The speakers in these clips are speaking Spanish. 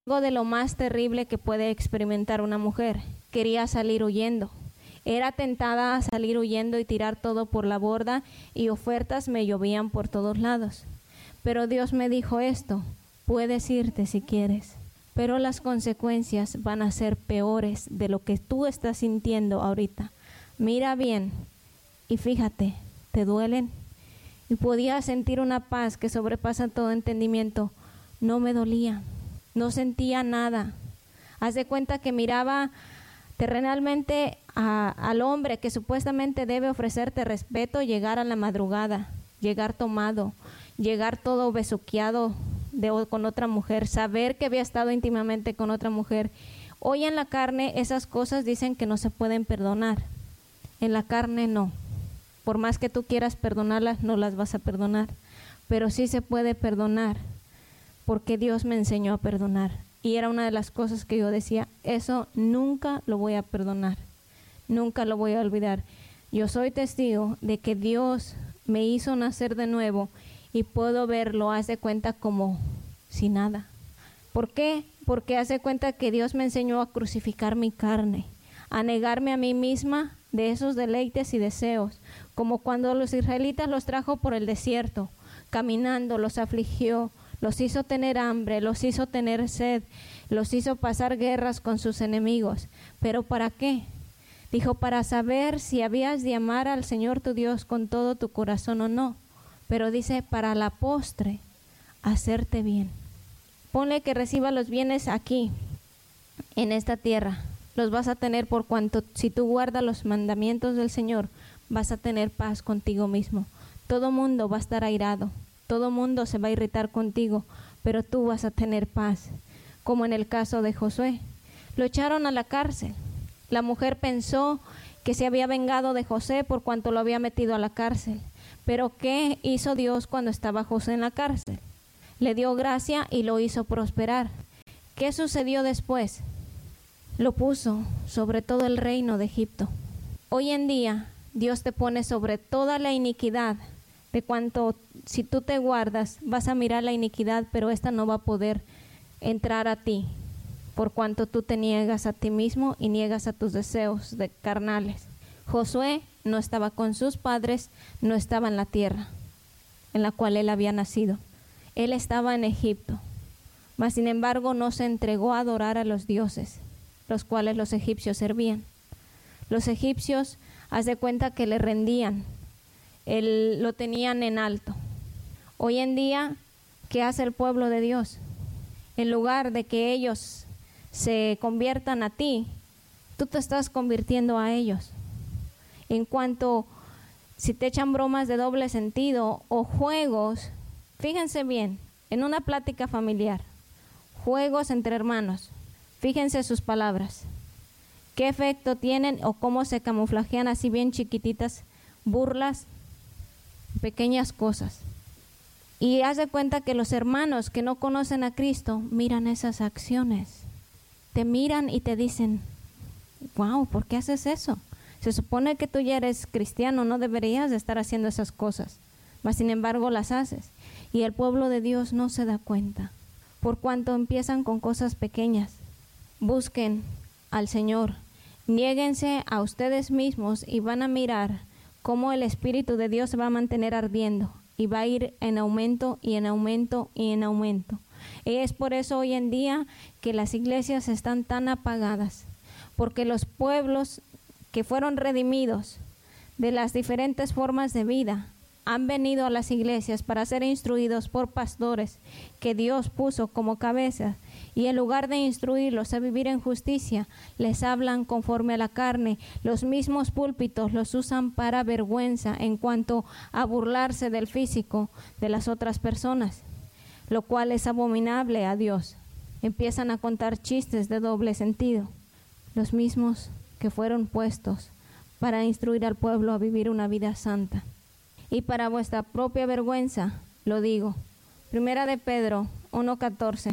algo de lo más terrible que puede experimentar una mujer. Quería salir huyendo. Era tentada a salir huyendo y tirar todo por la borda, y ofertas me llovían por todos lados. Pero Dios me dijo esto: puedes irte si quieres, pero las consecuencias van a ser peores de lo que tú estás sintiendo ahorita. Mira bien y fíjate, ¿te duelen? Y podía sentir una paz que sobrepasa todo entendimiento. No me dolía, no sentía nada. Haz de cuenta que miraba terrenalmente al hombre que supuestamente debe ofrecerte respeto, llegar a la madrugada, llegar tomado, llegar todo besuqueado con otra mujer, saber que había estado íntimamente con otra mujer. Hoy en la carne esas cosas dicen que no se pueden perdonar. En la carne no. Por más que tú quieras perdonarlas, no las vas a perdonar. Pero sí se puede perdonar, porque Dios me enseñó a perdonar. Y era una de las cosas que yo decía: eso nunca lo voy a perdonar, nunca lo voy a olvidar. Yo soy testigo de que Dios me hizo nacer de nuevo y puedo verlo, haz de cuenta, como si nada. ¿Por qué? Porque haz de cuenta que Dios me enseñó a crucificar mi carne, a negarme a mí misma de esos deleites y deseos, como cuando los israelitas los trajo por el desierto, caminando, los afligió, los hizo tener hambre, los hizo tener sed, los hizo pasar guerras con sus enemigos. ¿Pero para qué? Dijo: para saber si habías de amar al Señor tu Dios con todo tu corazón o no. Pero dice: para la postre, hacerte bien. Ponle que reciba los bienes aquí, en esta tierra. Los vas a tener por cuanto, si tú guardas los mandamientos del Señor, vas a tener paz contigo mismo. Todo mundo va a estar airado. Todo mundo se va a irritar contigo, pero tú vas a tener paz. Como en el caso de Josué. Lo echaron a la cárcel. La mujer pensó que se había vengado de José por cuanto lo había metido a la cárcel. Pero ¿qué hizo Dios cuando estaba José en la cárcel? Le dio gracia y lo hizo prosperar. ¿Qué sucedió después? Lo puso sobre todo el reino de Egipto. Hoy en día, Dios te pone sobre toda la iniquidad. De cuanto, si tú te guardas, vas a mirar la iniquidad, pero esta no va a poder entrar a ti, por cuanto tú te niegas a ti mismo y niegas a tus deseos carnales. Josué no estaba con sus padres, no estaba en la tierra en la cual él había nacido. Él estaba en Egipto, mas sin embargo no se entregó a adorar a los dioses, los cuales los egipcios servían. Los egipcios, haz de cuenta que le rendían. Lo tenían en alto. Hoy en día, ¿qué hace el pueblo de Dios? En lugar de que ellos se conviertan a ti, tú te estás convirtiendo a ellos. En cuanto, si te echan bromas de doble sentido o juegos, fíjense bien, en una plática familiar, juegos entre hermanos, fíjense sus palabras. ¿Qué efecto tienen o cómo se camuflajean así bien chiquititas burlas? Pequeñas cosas. Y haz de cuenta que los hermanos que no conocen a Cristo miran esas acciones, te miran y te dicen: wow, ¿por qué haces eso? Se supone que tú ya eres cristiano, no deberías de estar haciendo esas cosas, mas sin embargo las haces. Y el pueblo de Dios no se da cuenta, por cuanto empiezan con cosas pequeñas. Busquen al Señor, niéguense a ustedes mismos y van a mirar cómo el Espíritu de Dios se va a mantener ardiendo y va a ir en aumento y en aumento y en aumento. Y es por eso hoy en día que las iglesias están tan apagadas, porque los pueblos que fueron redimidos de las diferentes formas de vida han venido a las iglesias para ser instruidos por pastores que Dios puso como cabezas, y en lugar de instruirlos a vivir en justicia, les hablan conforme a la carne. Los mismos púlpitos los usan para vergüenza en cuanto a burlarse del físico de las otras personas, lo cual es abominable a Dios. Empiezan a contar chistes de doble sentido, los mismos que fueron puestos para instruir al pueblo a vivir una vida santa. Y para vuestra propia vergüenza, lo digo. Primera de Pedro 1:14.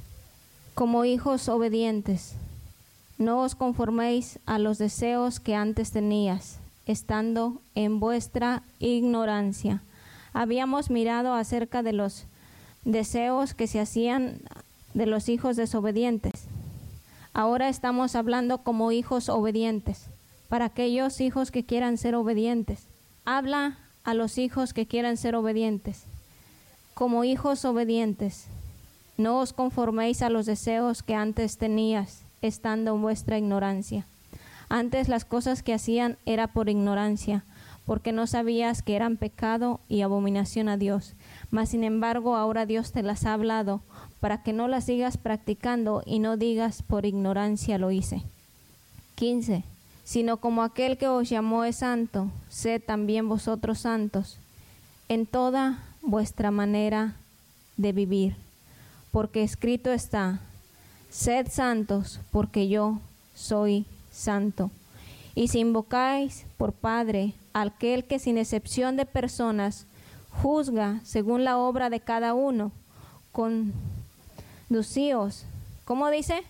Como hijos obedientes, no os conforméis a los deseos que antes tenías, estando en vuestra ignorancia. Habíamos mirado acerca de los deseos que se hacían de los hijos desobedientes. Ahora estamos hablando como hijos obedientes, para aquellos hijos que quieran ser obedientes. Habla a los hijos que quieran ser obedientes. Como hijos obedientes, no os conforméis a los deseos que antes tenías, estando en vuestra ignorancia. Antes las cosas que hacían era por ignorancia, porque no sabías que eran pecado y abominación a Dios. Mas sin embargo ahora Dios te las ha hablado, para que no las sigas practicando y no digas por ignorancia lo hice. 15. Sino como aquel que os llamó es santo, sed también vosotros santos, en toda vuestra manera de vivir. Porque escrito está, sed santos, porque yo soy santo. Y si invocáis por Padre aquel que sin excepción de personas juzga según la obra de cada uno, conducíos, ¿cómo dice?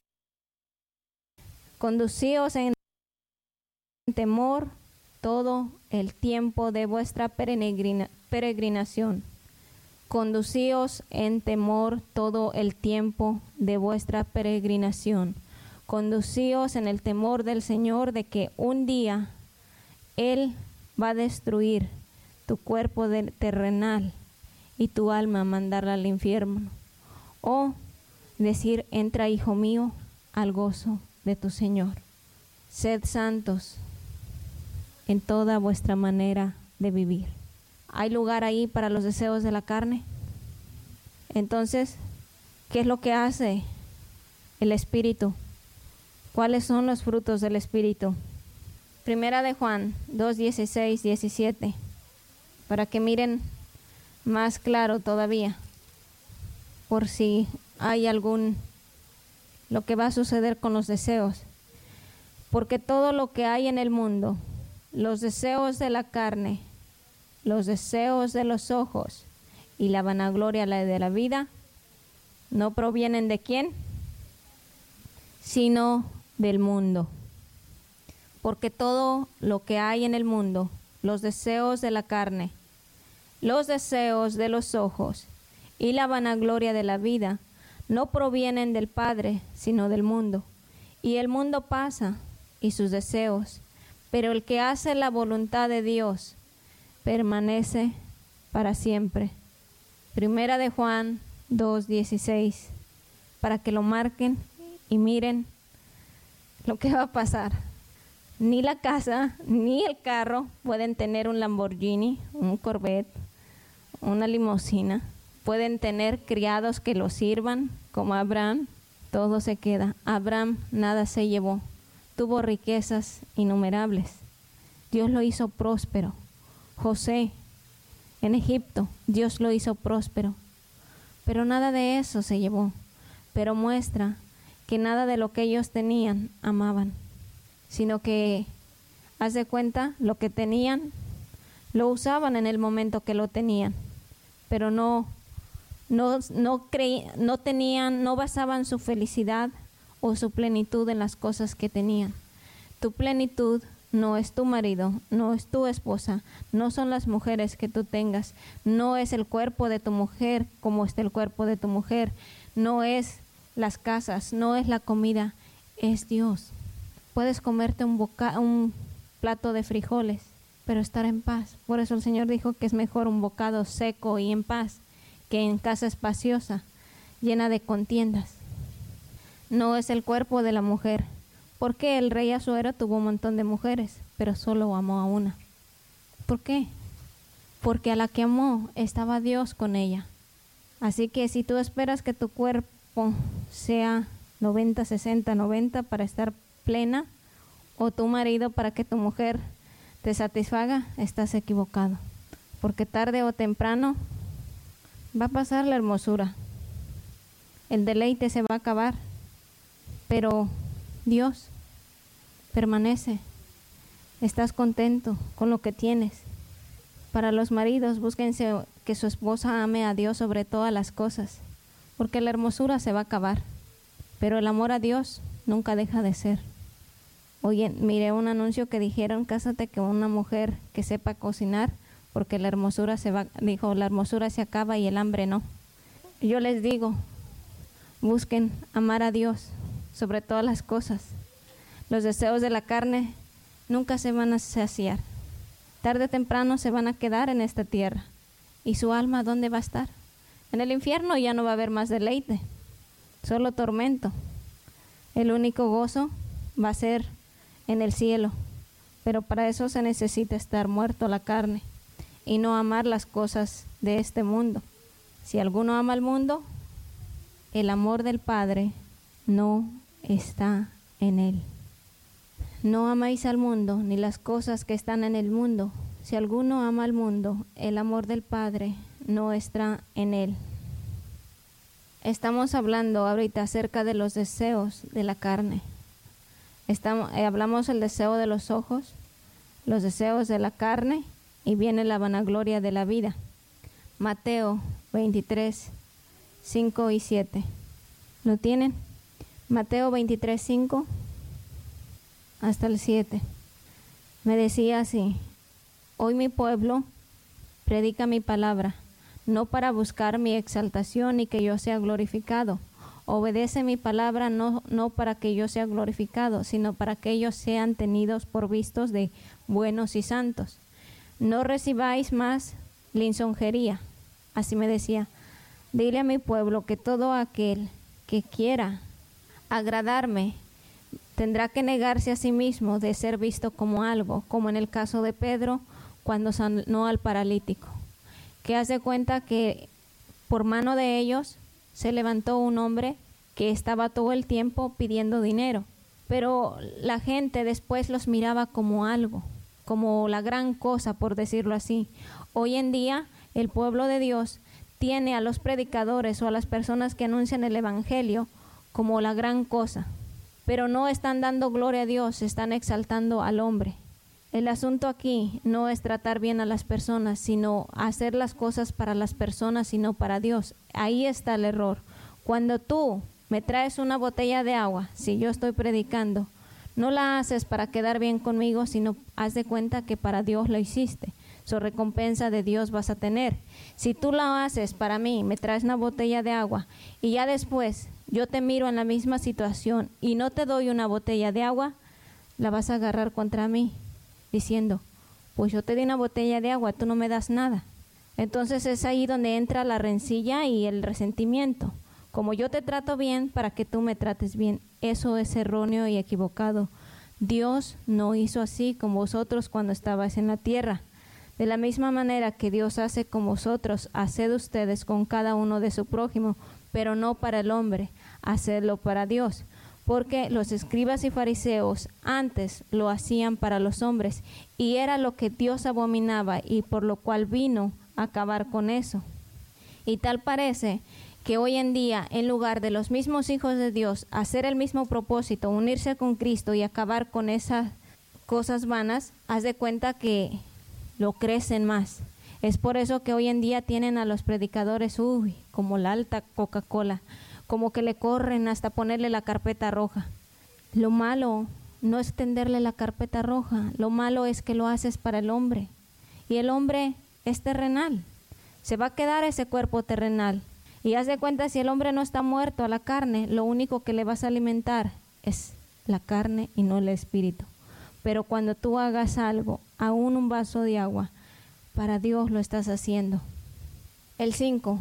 Conducíos en temor todo el tiempo de vuestra peregrinación. Conducíos en temor todo el tiempo de vuestra peregrinación. Conducíos en el temor del Señor, de que un día Él va a destruir tu cuerpo terrenal y tu alma mandarla al infierno. O decir, entra, hijo mío, al gozo de tu Señor. Sed santos en toda vuestra manera de vivir. ¿Hay lugar ahí para los deseos de la carne? Entonces, ¿qué es lo que hace el Espíritu? ¿Cuáles son los frutos del Espíritu? Primera de Juan 2:16, 17, para que miren más claro todavía, por si hay lo que va a suceder con los deseos. Porque todo lo que hay en el mundo, los deseos de la carne, los deseos de los ojos y la vanagloria de la vida, no provienen ¿de quién? Sino del mundo. Porque todo lo que hay en el mundo, los deseos de la carne, los deseos de los ojos y la vanagloria de la vida, no provienen del Padre, sino del mundo. Y el mundo pasa y sus deseos, pero el que hace la voluntad de Dios permanece para siempre. Primera de Juan 2:16, para que lo marquen y miren lo que va a pasar. Ni la casa ni el carro pueden tener un Lamborghini, un Corvette, una limusina. Pueden tener criados que lo sirvan, como Abraham. Todo se queda. Abraham nada se llevó. Tuvo riquezas innumerables. Dios lo hizo próspero. José en Egipto, Dios lo hizo próspero. Pero nada de eso se llevó. Pero muestra que nada de lo que ellos tenían amaban, sino que, haz de cuenta, lo que tenían, lo usaban en el momento que lo tenían, pero no basaban su felicidad o su plenitud en las cosas que tenían. Tu plenitud no es tu marido, no es tu esposa, no son las mujeres que tú tengas, no es el cuerpo de tu mujer como está el cuerpo de tu mujer, no es las casas, no es la comida, es Dios. Puedes comerte un plato de frijoles, pero estar en paz. Por eso el Señor dijo que es mejor un bocado seco y en paz que en casa espaciosa, llena de contiendas. No es el cuerpo de la mujer, porque el rey Asuero tuvo un montón de mujeres, pero solo amó a una. ¿Por qué? Porque a la que amó estaba Dios con ella. Así que si tú esperas que tu cuerpo sea 90, 60, 90 para estar plena, o tu marido para que tu mujer te satisfaga, estás equivocado. Porque tarde o temprano va a pasar la hermosura. El deleite se va a acabar, pero Dios permanece. Estás contento con lo que tienes. Para los maridos, búsquense que su esposa ame a Dios sobre todas las cosas, porque la hermosura se va a acabar, pero el amor a Dios nunca deja de ser. Oye, miré un anuncio que dijeron, cásate con una mujer que sepa cocinar, porque la hermosura la hermosura se acaba y el hambre no. Yo les digo, Busquen amar a Dios sobre todas las cosas. Los deseos de la carne nunca se van a saciar. Tarde o temprano se van a quedar en esta tierra. ¿Y su alma dónde va a estar? En el infierno ya no va a haber más deleite, solo tormento. El único gozo va a ser en el cielo, pero para eso se necesita estar muerto a la carne y no amar las cosas de este mundo. Si alguno ama al mundo, el amor del Padre no está en él. No amáis al mundo ni las cosas que están en el mundo. Si alguno ama al mundo, el amor del Padre no está en él. Estamos hablando ahorita acerca de los deseos de la carne. Hablamos del deseo de los ojos, los deseos de la carne, y viene la vanagloria de la vida. Mateo 23, 5 y 7. ¿Lo tienen? Mateo 23, 5 hasta el 7. Me decía así: hoy mi pueblo predica mi palabra, no para buscar mi exaltación y que yo sea glorificado. Obedece mi palabra no para que yo sea glorificado, sino para que ellos sean tenidos por vistos de buenos y santos. No recibáis más lisonjería. Así me decía: dile a mi pueblo que todo aquel que quiera agradarme tendrá que negarse a sí mismo de ser visto como algo, como en el caso de Pedro cuando sanó al paralítico, que hace cuenta que por mano de ellos se levantó un hombre que estaba todo el tiempo pidiendo dinero, pero la gente después los miraba como algo, como la gran cosa, por decirlo así. Hoy en día el pueblo de Dios tiene a los predicadores o a las personas que anuncian el evangelio como la gran cosa, pero no están dando gloria a Dios, están exaltando al hombre. El asunto aquí no es tratar bien a las personas, sino hacer las cosas para las personas y no para Dios. Ahí está el error. Cuando tú me traes una botella de agua, si yo estoy predicando, no la haces para quedar bien conmigo, sino haz de cuenta que para Dios lo hiciste. Su recompensa de Dios vas a tener. Si tú la haces para mí, me traes una botella de agua y ya después yo te miro en la misma situación y no te doy una botella de agua, la vas a agarrar contra mí, diciendo: pues yo te di una botella de agua, tú no me das nada. Entonces es ahí donde entra la rencilla y el resentimiento. Como yo te trato bien para que tú me trates bien, eso es erróneo y equivocado. Dios no hizo así con vosotros cuando estabais en la tierra. De la misma manera que Dios hace con vosotros, haced ustedes con cada uno de su prójimo, pero no para el hombre, hacedlo para Dios. Porque los escribas y fariseos antes lo hacían para los hombres, y era lo que Dios abominaba, y por lo cual vino a acabar con eso. Y tal parece que hoy en día, en lugar de los mismos hijos de Dios hacer el mismo propósito, unirse con Cristo y acabar con esas cosas vanas, haz de cuenta que lo crecen más. Es por eso que hoy en día tienen a los predicadores, como la alta Coca-Cola, como que le corren hasta ponerle la carpeta roja. Lo malo no es tenderle la carpeta roja, lo malo es que lo haces para el hombre. Y el hombre es terrenal, se va a quedar ese cuerpo terrenal. Y haz de cuenta, si el hombre no está muerto a la carne, lo único que le vas a alimentar es la carne y no el espíritu. Pero cuando tú hagas algo, aún un vaso de agua, para Dios lo estás haciendo. El 5,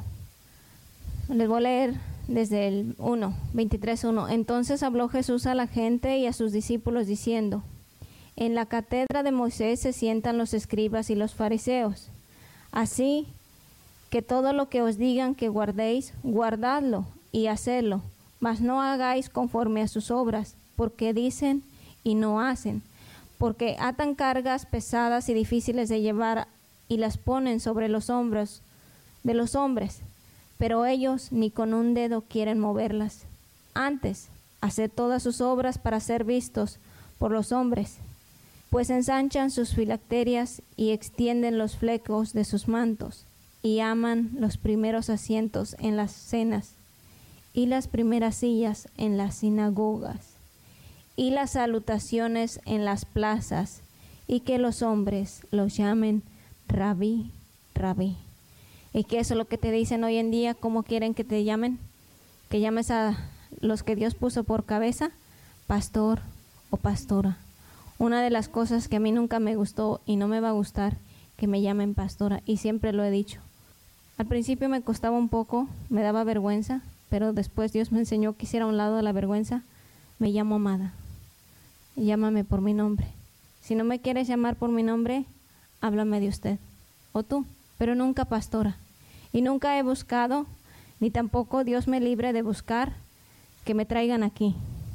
les voy a leer desde el 23:1. Entonces habló Jesús a la gente y a sus discípulos diciendo: en la cátedra de Moisés se sientan los escribas y los fariseos. Así que todo lo que os digan que guardéis, guardadlo y hacedlo, mas no hagáis conforme a sus obras, porque dicen y no hacen, porque atan cargas pesadas y difíciles de llevar y las ponen sobre los hombros de los hombres, pero ellos ni con un dedo quieren moverlas. Antes, haced todas sus obras para ser vistos por los hombres, pues ensanchan sus filacterias y extienden los flecos de sus mantos, y aman los primeros asientos en las cenas, y las primeras sillas en las sinagogas, y las salutaciones en las plazas, y que los hombres los llamen Rabí, Rabí. ¿Y qué es lo que te dicen hoy en día? ¿Cómo quieren que te llamen? que llames a los que Dios puso por cabeza, pastor o pastora. Una de las cosas que a mí nunca me gustó y no me va a gustar, que me llamen pastora, y siempre lo he dicho. Al principio me costaba un poco, me daba vergüenza, pero después Dios me enseñó que hiciera a un lado la vergüenza. Me llamo Amada, llámame por mi nombre. Si no me quieres llamar por mi nombre, háblame de usted o tú, pero nunca pastora. Y nunca he buscado, ni tampoco Dios me libre de buscar que me traigan aquí,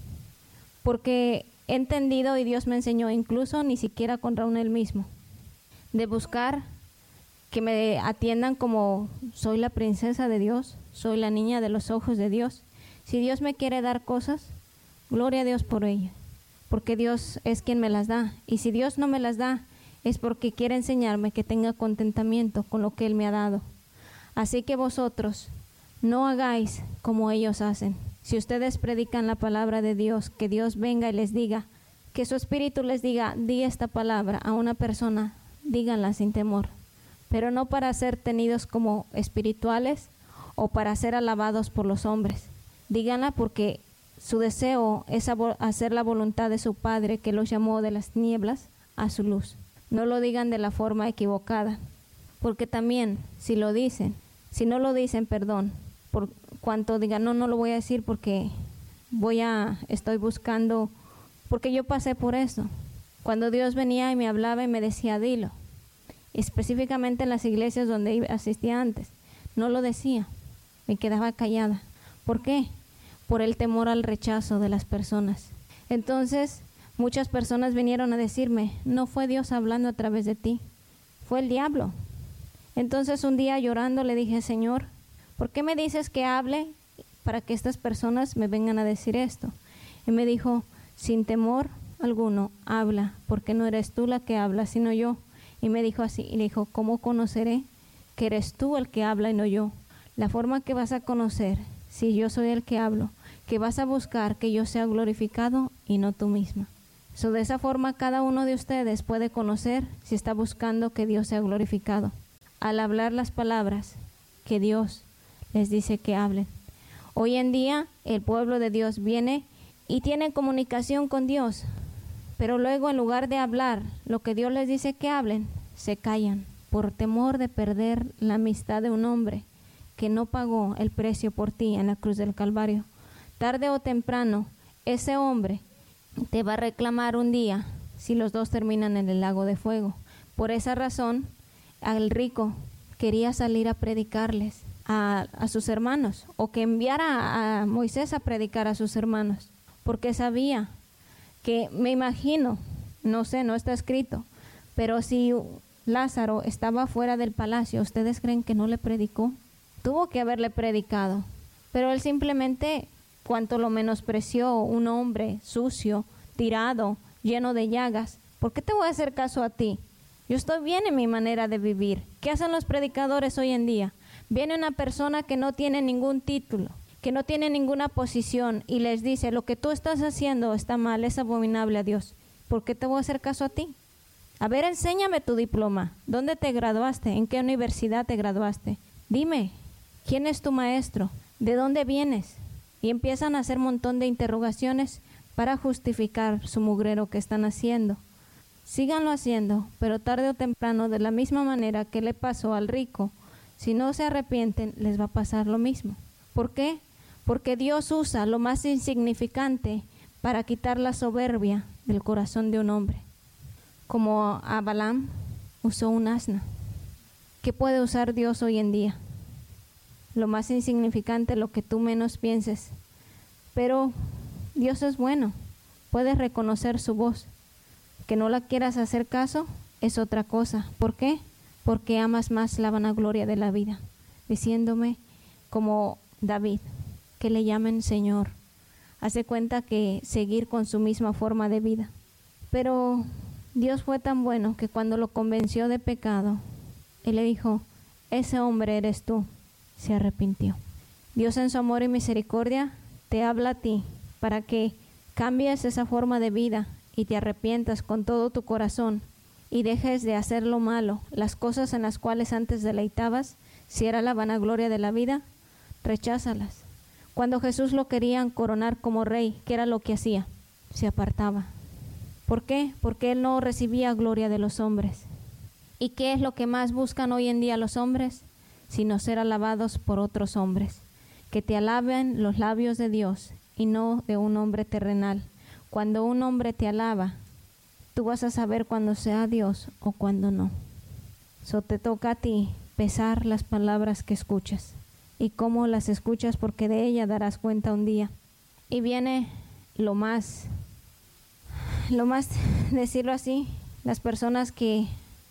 porque he entendido y Dios me enseñó, incluso ni siquiera con Raúl él mismo, de buscar que me atiendan como soy la princesa de Dios, soy la niña de los ojos de Dios. Si Dios me quiere dar cosas, gloria a Dios por ello, porque Dios es quien me las da. Y si Dios no me las da, es porque quiere enseñarme que tenga contentamiento con lo que Él me ha dado. Así que vosotros no hagáis como ellos hacen. Si ustedes predican la palabra de Dios, que Dios venga y les diga, que su espíritu les diga, di esta palabra a una persona, díganla sin temor, pero no para ser tenidos como espirituales o para ser alabados por los hombres. Díganla porque su deseo es hacer la voluntad de su Padre, que los llamó de las tinieblas a su luz. No lo digan de la forma equivocada, porque también si lo dicen, si no lo dicen, perdón, por cuanto digan, no lo voy a decir porque estoy buscando, porque yo pasé por eso. Cuando Dios venía y me hablaba y me decía, dilo, específicamente en las iglesias donde asistía antes, no lo decía, me quedaba callada. ¿Por qué? Por el temor al rechazo de las personas. Entonces, muchas personas vinieron a decirme, no fue Dios hablando a través de ti, fue el diablo. Entonces un día llorando le dije, Señor, ¿por qué me dices que hable para que estas personas me vengan a decir esto? Y me dijo, sin temor alguno, habla, porque no eres tú la que habla, sino yo. Y me dijo así, y le dijo, ¿cómo conoceré que eres tú el que habla y no yo? La forma que vas a conocer, si yo soy el que hablo, que vas a buscar que yo sea glorificado y no tú misma. De esa forma cada uno de ustedes puede conocer si está buscando que Dios sea glorificado, al hablar las palabras que Dios les dice que hablen. Hoy en día el pueblo de Dios viene y tiene comunicación con Dios, pero luego en lugar de hablar lo que Dios les dice que hablen, se callan por temor de perder la amistad de un hombre que no pagó el precio por ti en la cruz del Calvario. Tarde o temprano, ese hombre te va a reclamar un día si los dos terminan en el lago de fuego. Por esa razón, el rico quería salir a predicarles a sus hermanos, o que enviara a Moisés a predicar a sus hermanos, porque sabía que, me imagino, no sé, no está escrito, pero si Lázaro estaba fuera del palacio, ¿ustedes creen que no le predicó? Tuvo que haberle predicado, pero él simplemente, cuanto lo menospreció, un hombre sucio, tirado, lleno de llagas. ¿Por qué te voy a hacer caso a ti? Yo estoy bien en mi manera de vivir. ¿Qué hacen los predicadores hoy en día? Viene una persona que no tiene ningún título, que no tiene ninguna posición, y les dice, lo que tú estás haciendo está mal, es abominable a Dios. ¿Por qué te voy a hacer caso a ti? A ver, enséñame tu diploma. ¿Dónde te graduaste? ¿En qué universidad te graduaste? Dime, ¿quién es tu maestro? ¿De dónde vienes? Y empiezan a hacer un montón de interrogaciones para justificar su mugrero que están haciendo. Síganlo haciendo, pero tarde o temprano, de la misma manera que le pasó al rico, si no se arrepienten, les va a pasar lo mismo. ¿Por qué? Porque Dios usa lo más insignificante para quitar la soberbia del corazón de un hombre. Como a Balaam usó un asna. ¿Qué puede usar Dios hoy en día? Lo más insignificante, lo que tú menos pienses. Pero Dios es bueno, puedes reconocer su voz. Que no la quieras hacer caso es otra cosa. ¿Por qué? Porque amas más la vanagloria de la vida, diciéndome como David, que le llamen Señor. Hace cuenta que seguir con su misma forma de vida. Pero Dios fue tan bueno que cuando lo convenció de pecado, Él le dijo, ese hombre eres tú. Se arrepintió. Dios en su amor y misericordia te habla a ti para que cambies esa forma de vida y te arrepientas con todo tu corazón y dejes de hacer lo malo, las cosas en las cuales antes deleitabas, si era la vanagloria de la vida, recházalas. Cuando Jesús lo querían coronar como rey, ¿qué era lo que hacía? Se apartaba. ¿Por qué? Porque él no recibía gloria de los hombres. ¿Y qué es lo que más buscan hoy en día los hombres? Sino ser alabados por otros hombres. Que te alaben los labios de Dios y no de un hombre terrenal. Cuando un hombre te alaba, tú vas a saber cuándo sea Dios o cuándo no. Te toca a ti pesar las palabras que escuchas y cómo las escuchas, porque de ella darás cuenta un día. Y viene lo más, decirlo así, las personas que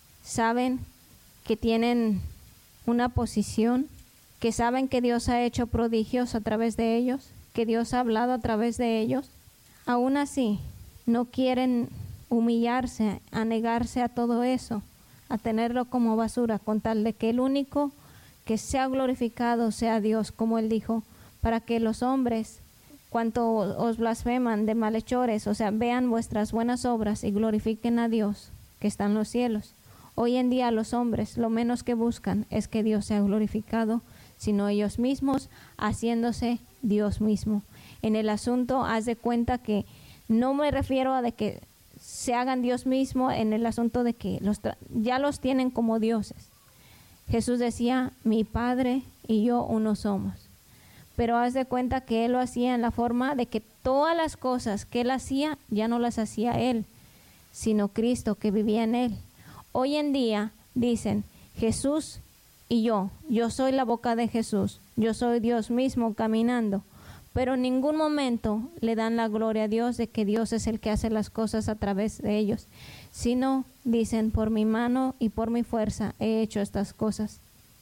saben que tienen una posición, que saben que Dios ha hecho prodigios a través de ellos, que Dios ha hablado a través de ellos, aún así no quieren humillarse, a negarse a todo eso, a tenerlo como basura, con tal de que el único que sea glorificado sea Dios, como Él dijo, para que los hombres, cuanto os blasfeman de malhechores, o sea, vean vuestras buenas obras y glorifiquen a Dios que está en los cielos. Hoy en día los hombres lo menos que buscan es que Dios sea glorificado, sino ellos mismos haciéndose Dios mismo. En el asunto, haz de cuenta que no me refiero a de que se hagan Dios mismo en el asunto de que ya los tienen como dioses. Jesús decía, mi Padre y yo uno somos. Pero haz de cuenta que Él lo hacía en la forma de que todas las cosas que Él hacía, ya no las hacía Él, sino Cristo que vivía en Él. Hoy en día dicen, Jesús y yo soy la boca de Jesús, yo soy Dios mismo caminando. Pero en ningún momento le dan la gloria a Dios de que Dios es el que hace las cosas a través de ellos, sino dicen, por mi mano y por mi fuerza he hecho estas cosas.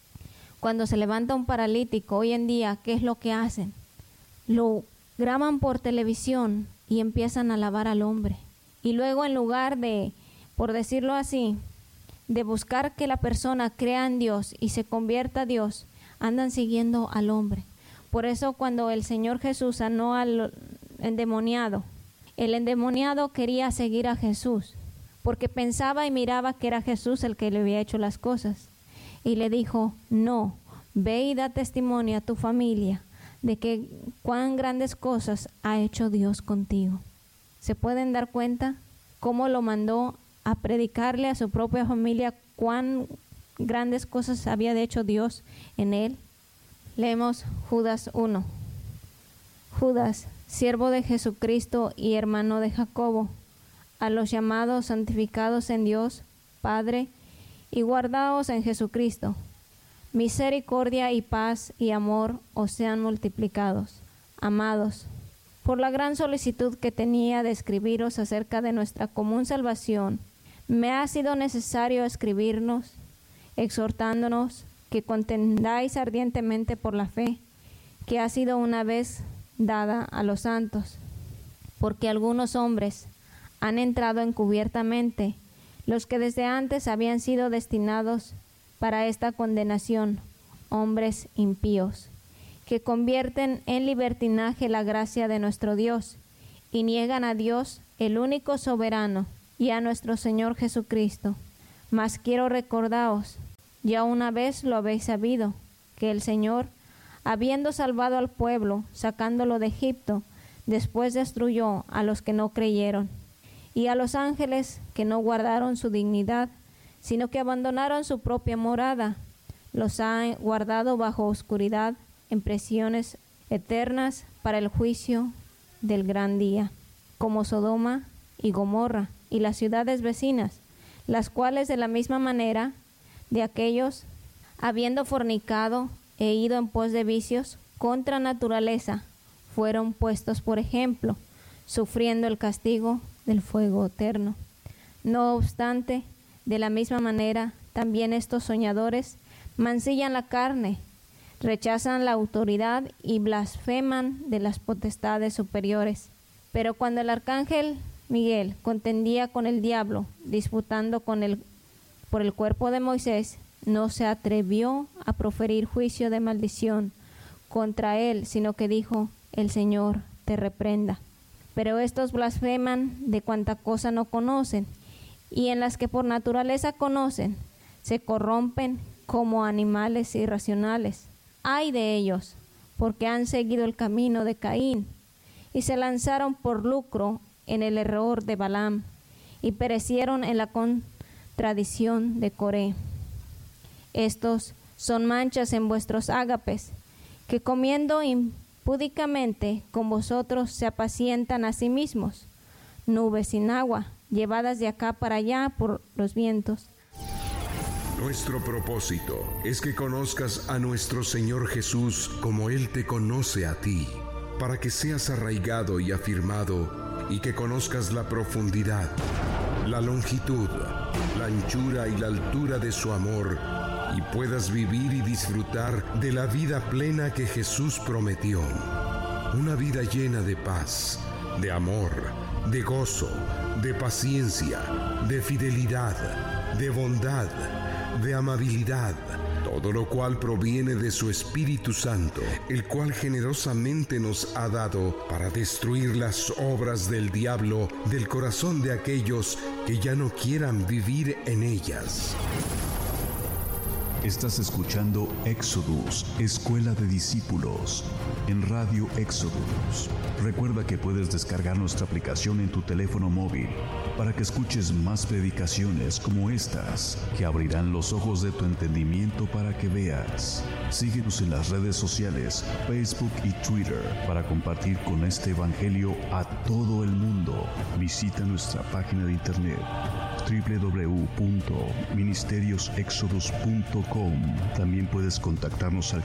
Cuando se levanta un paralítico hoy en día, ¿qué es lo que hacen? Lo graban por televisión y empiezan a alabar al hombre. Y luego, en lugar de, por decirlo así, de buscar que la persona crea en Dios y se convierta a Dios, andan siguiendo al hombre. Por eso cuando el Señor Jesús sanó al endemoniado, el endemoniado quería seguir a Jesús, porque pensaba y miraba que era Jesús el que le había hecho las cosas. Y le dijo, no, ve y da testimonio a tu familia de que cuán grandes cosas ha hecho Dios contigo. ¿Se pueden dar cuenta cómo lo mandó a predicarle a su propia familia cuán grandes cosas había hecho Dios en él? Leemos Judas 1. Judas, siervo de Jesucristo y hermano de Jacobo, a los llamados santificados en Dios, Padre, y guardaos en Jesucristo. Misericordia y paz y amor os sean multiplicados. Amados, por la gran solicitud que tenía de escribiros acerca de nuestra común salvación, me ha sido necesario escribirnos, exhortándonos que contendáis ardientemente por la fe que ha sido una vez dada a los santos, porque algunos hombres han entrado encubiertamente, los que desde antes habían sido destinados para esta condenación, hombres impíos, que convierten en libertinaje la gracia de nuestro Dios y niegan a Dios, el único soberano, y a nuestro Señor Jesucristo. Mas quiero recordaos, ya una vez lo habéis sabido, que el Señor, habiendo salvado al pueblo, sacándolo de Egipto, después destruyó a los que no creyeron, y a los ángeles que no guardaron su dignidad, sino que abandonaron su propia morada, los ha guardado bajo oscuridad en prisiones eternas para el juicio del gran día, como Sodoma y Gomorra y las ciudades vecinas, las cuales de la misma manera de aquellos, habiendo fornicado e ido en pos de vicios contra naturaleza, fueron puestos por ejemplo, sufriendo el castigo del fuego eterno. No obstante, de la misma manera, también estos soñadores mancillan la carne, rechazan la autoridad y blasfeman de las potestades superiores. Pero cuando el arcángel Miguel contendía con el diablo, disputando con él por el cuerpo de Moisés, no se atrevió a proferir juicio de maldición contra él, sino que dijo, el Señor te reprenda. Pero estos blasfeman de cuanta cosa no conocen, y en las que por naturaleza conocen, se corrompen como animales irracionales. ¡Ay de ellos! porque han seguido el camino de Caín y se lanzaron por lucro en el error de Balaam y perecieron en la contradicción de Coré. Estos son manchas en vuestros ágapes, que comiendo impúdicamente con vosotros se apacientan a sí mismos, nubes sin agua, llevadas de acá para allá por los vientos. Nuestro propósito es que conozcas a nuestro Señor Jesús como Él te conoce a ti, para que seas arraigado y afirmado y que conozcas la profundidad, la longitud, la anchura y la altura de su amor y puedas vivir y disfrutar de la vida plena que Jesús prometió. Una vida llena de paz, de amor, de gozo, de paciencia, de fidelidad, de bondad, de amabilidad, todo lo cual proviene de su Espíritu Santo, el cual generosamente nos ha dado para destruir las obras del diablo del corazón de aquellos que ya no quieran vivir en ellas. Estás escuchando Éxodus, Escuela de Discípulos, en Radio Éxodus. Recuerda que puedes descargar nuestra aplicación en tu teléfono móvil para que escuches más predicaciones como estas, que abrirán los ojos de tu entendimiento para que veas. Síguenos en las redes sociales, Facebook y Twitter, para compartir con este evangelio a todo el mundo. Visita nuestra página de internet www.ministeriosexodus.com. También puedes contactarnos al